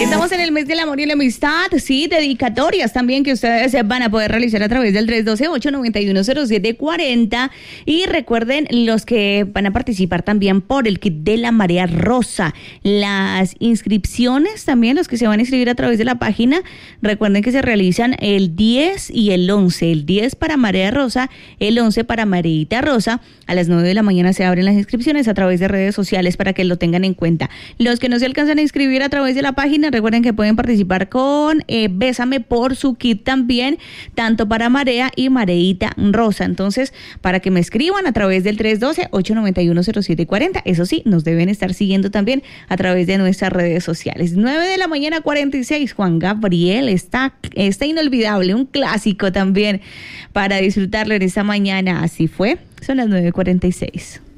Estamos en el mes del amor y la amistad, sí, dedicatorias también que ustedes van a poder realizar a través del 312-891-0740 y recuerden los que van a participar también por el kit de la Marea Rosa. Las inscripciones también, los que se van a inscribir a través de la página, recuerden que se realizan el 10 y el 11, el 10 para Marea Rosa, el 11 para Mareita Rosa. A las 9 de la mañana se abren las inscripciones a través de redes sociales para que lo tengan en cuenta. Los que no se alcanzan a inscribir a través de la página, recuerden que pueden participar con Bésame por su kit también, tanto para Marea y Mareita Rosa. Entonces, para que me escriban a través del 312-891-0740. Eso sí, nos deben estar siguiendo también a través de nuestras redes sociales. 9 de la mañana, 46. Juan Gabriel está inolvidable, un clásico también para disfrutarlo en esta mañana. Así fue, son las 9:46.